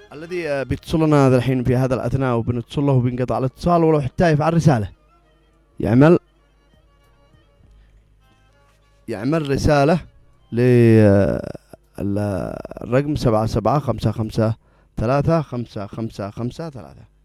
الذي بيتصل لنا هذا الحين في هذا الأثناء وبنتصل له وبينقطع الاتصال ولو حتى يفعل رسالة، يعمل رسالة للرقم 7755535553.